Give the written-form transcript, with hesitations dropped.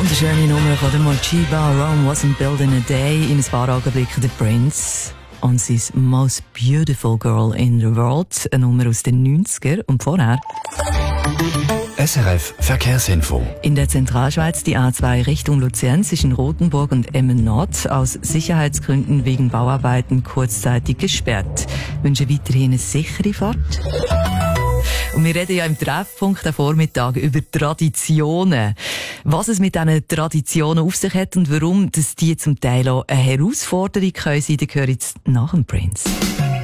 Wunderschöne Nummer von der Mochiba, Rome wasn't built in a day. In ein paar Augenblicken der Prince und sein Most Beautiful Girl in the World. Eine Nummer aus den 90er und vorher SRF Verkehrsinfo. in der Zentralschweiz die A2 Richtung Luzern zwischen Rothenburg und Emmen Nord aus Sicherheitsgründen wegen Bauarbeiten kurzzeitig gesperrt. Ich wünsche weiterhin eine sichere Fahrt. Und wir reden ja im Treffpunkt am Vormittag über Traditionen. Was es mit diesen Traditionen auf sich hat und warum dass die zum Teil auch eine Herausforderung können sein, das hören jetzt nach dem Prince.